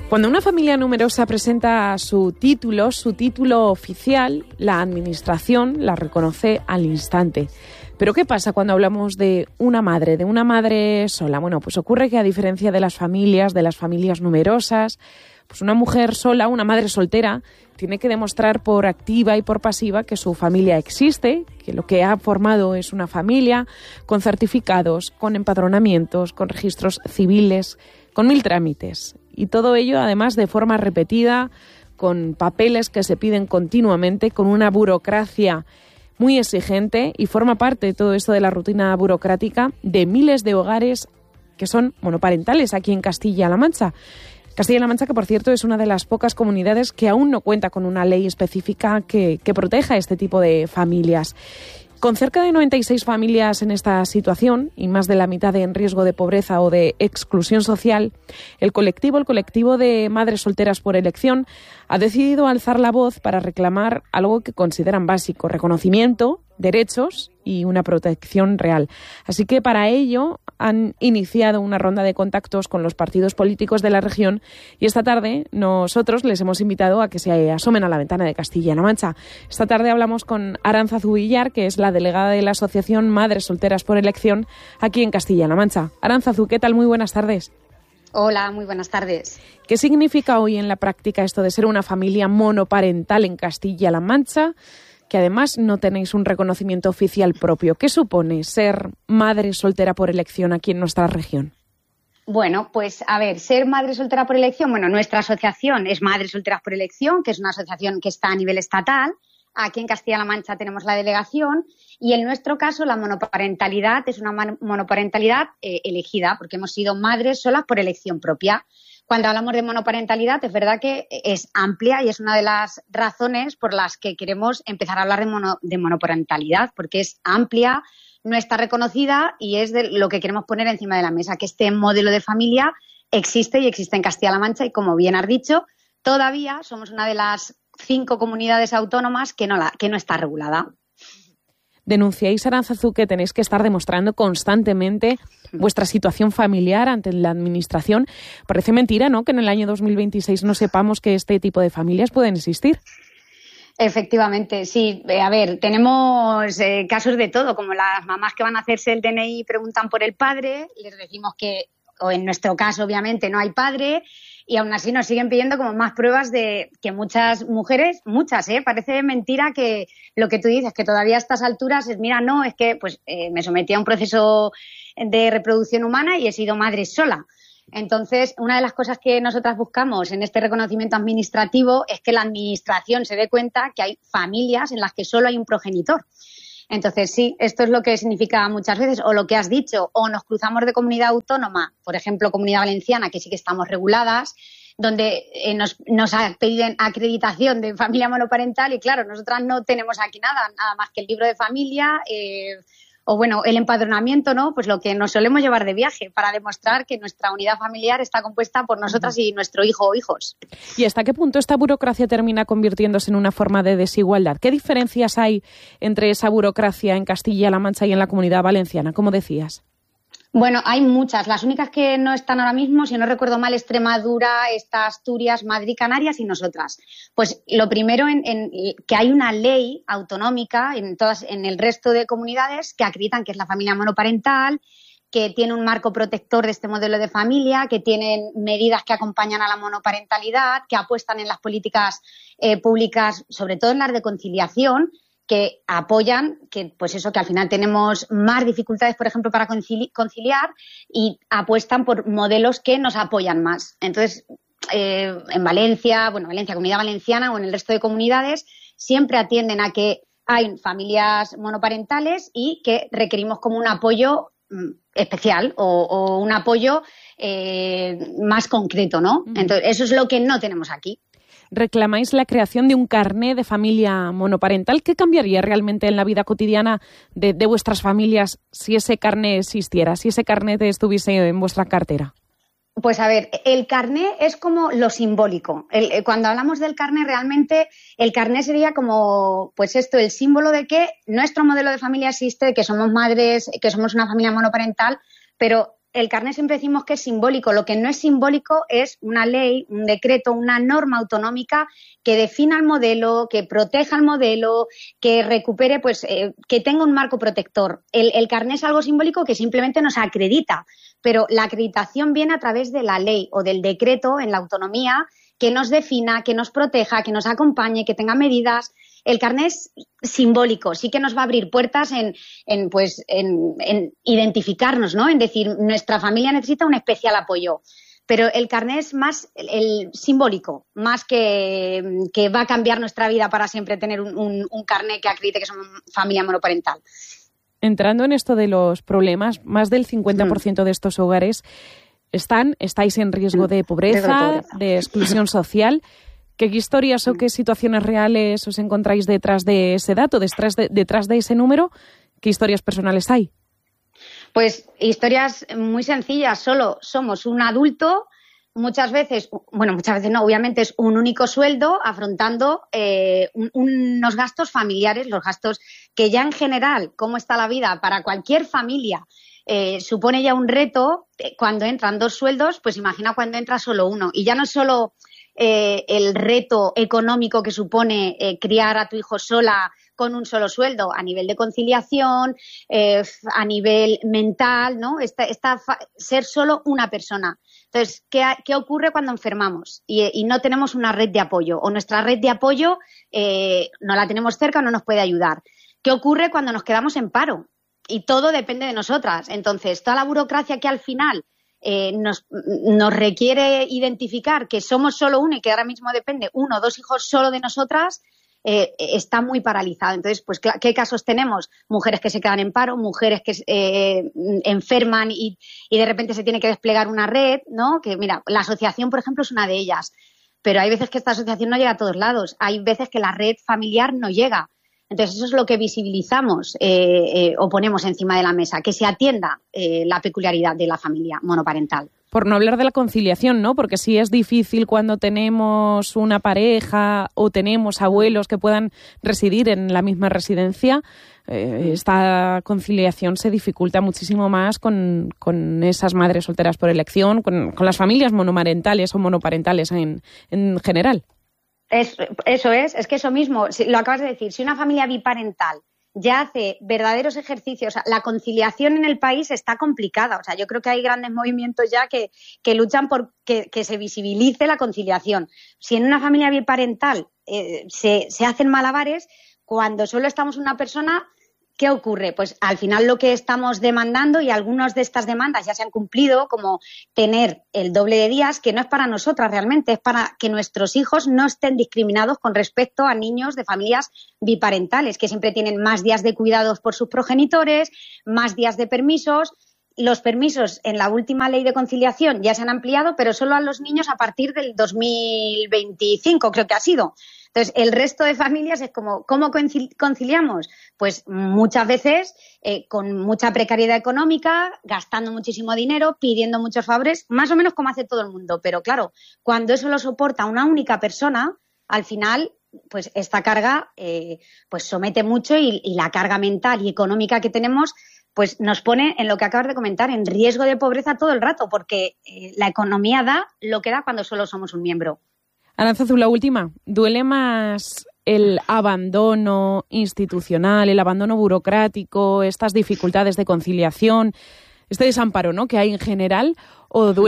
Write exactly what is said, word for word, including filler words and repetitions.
Cuando una familia numerosa presenta su título, su título oficial, la administración la reconoce al instante. Pero ¿qué pasa cuando hablamos de una madre, de una madre sola? Bueno, pues ocurre que a diferencia de las familias, de las familias numerosas, pues una mujer sola, una madre soltera, tiene que demostrar por activa y por pasiva que su familia existe, que lo que ha formado es una familia, con certificados, con empadronamientos, con registros civiles, con mil trámites. Y todo ello, además, de forma repetida, con papeles que se piden continuamente, con una burocracia muy exigente, y forma parte todo esto de la rutina burocrática de miles de hogares que son monoparentales aquí en Castilla-La Mancha. Castilla-La Mancha, que por cierto es una de las pocas comunidades que aún no cuenta con una ley específica que, que proteja este tipo de familias. Con cerca de noventa y seis familias en esta situación y más de la mitad en riesgo de pobreza o de exclusión social, el colectivo, el colectivo de Madres Solteras por Elección, ha decidido alzar la voz para reclamar algo que consideran básico: reconocimiento, derechos y una protección real. Así que para ello han iniciado una ronda de contactos con los partidos políticos de la región y esta tarde nosotros les hemos invitado a que se asomen a la ventana de Castilla-La Mancha. Esta tarde hablamos con Aránzazu Villar, que es la delegada de la Asociación Madres Solteras por Elección aquí en Castilla-La Mancha. Aránzazu, ¿qué tal? Muy buenas tardes. Hola, muy buenas tardes. ¿Qué significa hoy en la práctica esto de ser una familia monoparental en Castilla-La Mancha, que además no tenéis un reconocimiento oficial propio? ¿Qué supone ser madre soltera por elección aquí en nuestra región? Bueno, pues a ver, ser madre soltera por elección, bueno, nuestra asociación es Madres Solteras por Elección, que es una asociación que está a nivel estatal. Aquí en Castilla-La Mancha tenemos la delegación y en nuestro caso la monoparentalidad es una monoparentalidad eh, elegida, porque hemos sido madres solas por elección propia. Cuando hablamos de monoparentalidad, es verdad que es amplia y es una de las razones por las que queremos empezar a hablar de, mono, de monoparentalidad, porque es amplia, no está reconocida y es de lo que queremos poner encima de la mesa, que este modelo de familia existe y existe en Castilla-La Mancha y, como bien has dicho, todavía somos una de las cinco comunidades autónomas que no, la, que no está regulada. Denunciáis, Aránzazu, que tenéis que estar demostrando constantemente vuestra situación familiar ante la administración. Parece mentira, ¿no?, que en el año dos mil veintiséis no sepamos que este tipo de familias pueden existir. Efectivamente, sí. A ver, tenemos eh, casos de todo, como las mamás que van a hacerse el D N I y preguntan por el padre, les decimos que, o en nuestro caso, obviamente, no hay padre, y aún así nos siguen pidiendo como más pruebas de que muchas mujeres, muchas, ¿eh? Parece mentira que lo que tú dices, que todavía a estas alturas es, mira, no, es que pues eh, me sometí a un proceso de reproducción humana y he sido madre sola. Entonces, una de las cosas que nosotras buscamos en este reconocimiento administrativo es que la administración se dé cuenta que hay familias en las que solo hay un progenitor. Entonces, sí, esto es lo que significa muchas veces, o lo que has dicho, o nos cruzamos de comunidad autónoma, por ejemplo, Comunidad Valenciana, que sí que estamos reguladas, donde eh, nos, nos piden acreditación de familia monoparental y, claro, nosotras no tenemos aquí nada, nada más que el libro de familia, eh, o bueno, el empadronamiento, ¿no? Pues lo que nos solemos llevar de viaje para demostrar que nuestra unidad familiar está compuesta por nosotras y nuestro hijo o hijos. ¿Y hasta qué punto esta burocracia termina convirtiéndose en una forma de desigualdad? ¿Qué diferencias hay entre esa burocracia en Castilla-La Mancha y en la Comunidad Valenciana, como decías? Bueno, hay muchas. Las únicas que no están ahora mismo, si no recuerdo mal, Extremadura, está Asturias, Madrid, Canarias y nosotras. Pues lo primero, en, en que hay una ley autonómica en todas, en el resto de comunidades que acreditan que es la familia monoparental, que tiene un marco protector de este modelo de familia, que tienen medidas que acompañan a la monoparentalidad, que apuestan en las políticas eh, públicas, sobre todo en las de conciliación, que apoyan, que pues eso, que al final tenemos más dificultades, por ejemplo, para concili- conciliar y apuestan por modelos que nos apoyan más. Entonces, eh, en Valencia, bueno, Valencia, Comunidad Valenciana o en el resto de comunidades, siempre atienden a que hay familias monoparentales y que requerimos como un apoyo mm, especial o, o un apoyo eh, más concreto, ¿no? Entonces, eso es lo que no tenemos aquí. Reclamáis la creación de un carné de familia monoparental. ¿Qué cambiaría realmente en la vida cotidiana de, de vuestras familias si ese carné existiera, si ese carné estuviese en vuestra cartera? Pues a ver, el carné es como lo simbólico. El, cuando hablamos del carné, realmente el carné sería como, pues esto, el símbolo de que nuestro modelo de familia existe, que somos madres, que somos una familia monoparental, pero el carné siempre decimos que es simbólico. Lo que no es simbólico es una ley, un decreto, una norma autonómica que defina el modelo, que proteja el modelo, que recupere, pues, eh, que tenga un marco protector. El, el carné es algo simbólico que simplemente nos acredita, pero la acreditación viene a través de la ley o del decreto en la autonomía que nos defina, que nos proteja, que nos acompañe, que tenga medidas. El carné es simbólico, sí que nos va a abrir puertas en, en pues, en, en identificarnos, ¿no? En decir, nuestra familia necesita un especial apoyo. Pero el carné es más el, el simbólico, más que, que va a cambiar nuestra vida para siempre tener un, un, un carné que acredite que somos familia monoparental. Entrando en esto de los problemas, más del cincuenta por ciento de estos hogares están, estáis en riesgo de pobreza, de, pobreza. de exclusión social. ¿Qué historias o qué situaciones reales os encontráis detrás de ese dato, detrás de, detrás de ese número? ¿Qué historias personales hay? Pues historias muy sencillas. Solo somos un adulto, muchas veces, bueno, muchas veces no, obviamente es un único sueldo afrontando eh, un, unos gastos familiares, los gastos que ya en general, cómo está la vida para cualquier familia, eh, supone ya un reto. Cuando entran dos sueldos, pues imagina cuando entra solo uno. Y ya no es solo Eh, el reto económico que supone eh, criar a tu hijo sola con un solo sueldo, a nivel de conciliación, eh, a nivel mental, ¿no? Esta, esta fa- ser solo una persona. Entonces, ¿qué, qué ocurre cuando enfermamos y, y no tenemos una red de apoyo? O nuestra red de apoyo eh, no la tenemos cerca o no nos puede ayudar. ¿Qué ocurre cuando nos quedamos en paro? Y todo depende de nosotras. Entonces, toda la burocracia que al final Eh, nos, nos requiere identificar que somos solo uno y que ahora mismo depende uno o dos hijos solo de nosotras, eh, está muy paralizado. Entonces, pues, ¿qué casos tenemos? Mujeres que se quedan en paro, mujeres que eh, enferman y, y de repente se tiene que desplegar una red, ¿no? Que, mira, la asociación, por ejemplo, es una de ellas. Pero hay veces que esta asociación no llega a todos lados. Hay veces que la red familiar no llega. Entonces, eso es lo que visibilizamos eh, eh, o ponemos encima de la mesa, que se atienda eh, la peculiaridad de la familia monoparental. Por no hablar de la conciliación, ¿no? Porque sí es difícil cuando tenemos una pareja o tenemos abuelos que puedan residir en la misma residencia, eh, esta conciliación se dificulta muchísimo más con, con esas madres solteras por elección, con, con las familias monomarentales o monoparentales en, en general. Es, eso es, es que eso mismo, lo acabas de decir, si una familia biparental ya hace verdaderos ejercicios, la conciliación en el país está complicada, o sea, yo creo que hay grandes movimientos ya que, que luchan por que, que se visibilice la conciliación. Si en una familia biparental eh, se, se hacen malabares, cuando solo estamos una persona, ¿qué ocurre? Pues al final lo que estamos demandando, y algunas de estas demandas ya se han cumplido, como tener el doble de días, que no es para nosotras realmente, es para que nuestros hijos no estén discriminados con respecto a niños de familias biparentales, que siempre tienen más días de cuidados por sus progenitores, más días de permisos. Los permisos en la última ley de conciliación ya se han ampliado, pero solo a los niños a partir del dos mil veinticinco, creo que ha sido. Entonces, el resto de familias es como, ¿cómo conciliamos? Pues muchas veces eh, con mucha precariedad económica, gastando muchísimo dinero, pidiendo muchos favores, más o menos como hace todo el mundo. Pero claro, cuando eso lo soporta una única persona, al final, pues esta carga eh, pues somete mucho y, y la carga mental y económica que tenemos pues nos pone en lo que acabas de comentar, en riesgo de pobreza todo el rato, porque eh, la economía da lo que da cuando solo somos un miembro. Arantzazu, la última. ¿Duele más el abandono institucional, el abandono burocrático, estas dificultades de conciliación, este desamparo, ¿no?, que hay en general, o duele